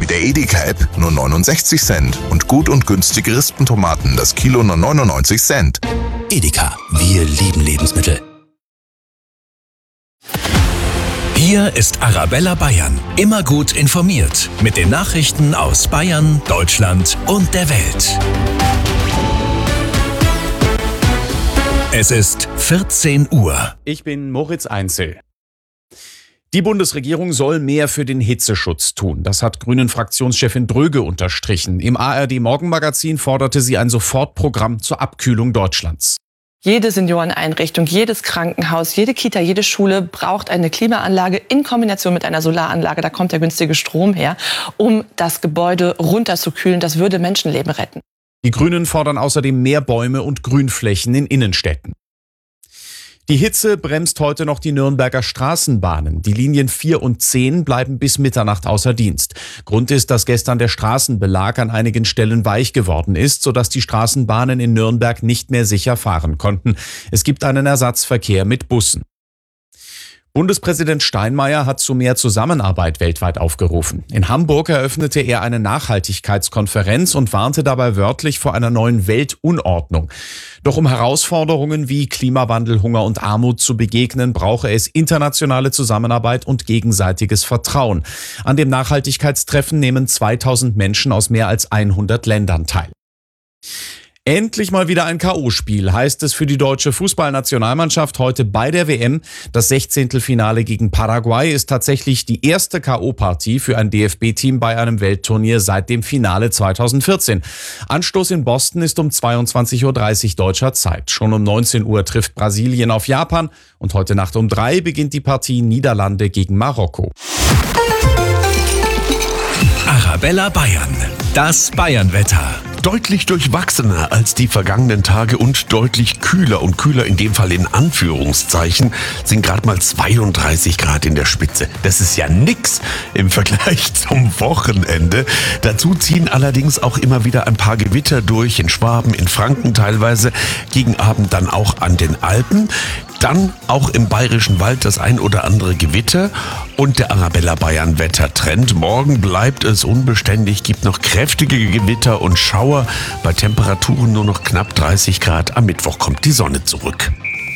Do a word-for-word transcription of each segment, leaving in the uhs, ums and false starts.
Mit der Edeka-App nur neunundsechzig Cent und gut und günstige Rispentomaten das Kilo nur neunundneunzig Cent. Edeka, wir lieben Lebensmittel. Hier ist Arabella Bayern. Immer gut informiert mit den Nachrichten aus Bayern, Deutschland und der Welt. Es ist vierzehn Uhr. Ich bin Moritz Einzel. Die Bundesregierung soll mehr für den Hitzeschutz tun. Das hat Grünen-Fraktionschefin Dröge unterstrichen. Im A R D-Morgenmagazin forderte sie ein Sofortprogramm zur Abkühlung Deutschlands. Jede Senioreneinrichtung, jedes Krankenhaus, jede Kita, jede Schule braucht eine Klimaanlage in Kombination mit einer Solaranlage. Da kommt der günstige Strom her, um das Gebäude runterzukühlen. Das würde Menschenleben retten. Die Grünen fordern außerdem mehr Bäume und Grünflächen in Innenstädten. Die Hitze bremst heute noch die Nürnberger Straßenbahnen. Die Linien vier und zehn bleiben bis Mitternacht außer Dienst. Grund ist, dass gestern der Straßenbelag an einigen Stellen weich geworden ist, sodass die Straßenbahnen in Nürnberg nicht mehr sicher fahren konnten. Es gibt einen Ersatzverkehr mit Bussen. Bundespräsident Steinmeier hat zu mehr Zusammenarbeit weltweit aufgerufen. In Hamburg eröffnete er eine Nachhaltigkeitskonferenz und warnte dabei wörtlich vor einer neuen Weltunordnung. Doch um Herausforderungen wie Klimawandel, Hunger und Armut zu begegnen, brauche es internationale Zusammenarbeit und gegenseitiges Vertrauen. An dem Nachhaltigkeitstreffen nehmen zweitausend Menschen aus mehr als hundert Ländern teil. Endlich mal wieder ein K O-Spiel, heißt es für die deutsche Fußballnationalmannschaft heute bei der W M. Das Sechzehntelfinale gegen Paraguay ist tatsächlich die erste K O-Partie für ein D F B-Team bei einem Weltturnier seit dem Finale zweitausendvierzehn. Anstoß in Boston ist um zweiundzwanzig Uhr dreißig deutscher Zeit. Schon um neunzehn Uhr trifft Brasilien auf Japan und heute Nacht um drei beginnt die Partie Niederlande gegen Marokko. Arabella Bayern, das Bayernwetter. Deutlich durchwachsener als die vergangenen Tage und deutlich kühler und kühler in dem Fall in Anführungszeichen sind gerade mal zweiunddreißig Grad in der Spitze. Das ist ja nix im Vergleich zum Wochenende. Dazu ziehen allerdings auch immer wieder ein paar Gewitter durch in Schwaben, in Franken teilweise, gegen Abend dann auch an den Alpen. Dann auch im Bayerischen Wald das ein oder andere Gewitter und der Arabella Bayern Wettertrend. Morgen bleibt es unbeständig, gibt noch kräftige Gewitter und Schauer bei Temperaturen nur noch knapp dreißig Grad. Am Mittwoch kommt die Sonne zurück.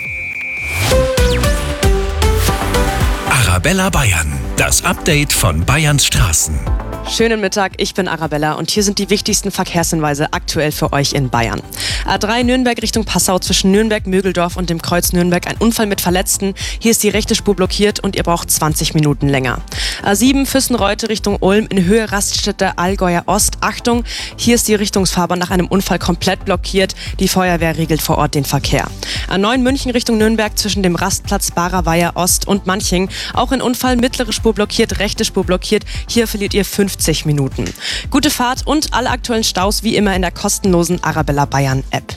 Arabella Bayern, das Update von Bayerns Straßen. Schönen Mittag, ich bin Arabella und hier sind die wichtigsten Verkehrshinweise aktuell für euch in Bayern. A drei Nürnberg Richtung Passau zwischen Nürnberg, Mögeldorf und dem Kreuz Nürnberg. Ein Unfall mit Verletzten. Hier ist die rechte Spur blockiert und ihr braucht zwanzig Minuten länger. A sieben Füssenreute Richtung Ulm in Höhe Raststätte Allgäuer Ost. Achtung, hier ist die Richtungsfahrbahn nach einem Unfall komplett blockiert. Die Feuerwehr regelt vor Ort den Verkehr. A neun München Richtung Nürnberg zwischen dem Rastplatz Barer Weiher Ost und Manching. Auch ein Unfall, mittlere Spur blockiert, rechte Spur blockiert. Hier verliert ihr fünfzig Minuten. Gute Fahrt und alle aktuellen Staus wie immer in der kostenlosen Arabella Bayern App.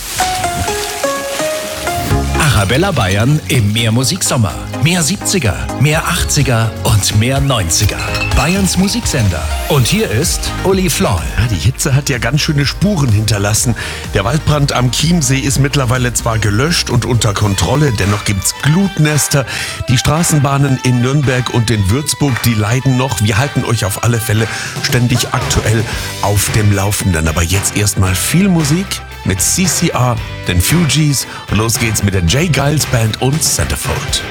Arabella Bayern im Mehrmusiksommer. Mehr siebziger, mehr achtziger und mehr neunziger. Bayerns Musiksender. Und hier ist Uli Floll. Ja, die Hitze hat ja ganz schöne Spuren hinterlassen. Der Waldbrand am Chiemsee ist mittlerweile zwar gelöscht und unter Kontrolle, dennoch gibt's Glutnester. Die Straßenbahnen in Nürnberg und in Würzburg, die leiden noch. Wir halten euch auf alle Fälle ständig aktuell auf dem Laufenden. Aber jetzt erstmal viel Musik mit C C R, den Fugees. Und los geht's mit der Jay Giles Band und Centerfold.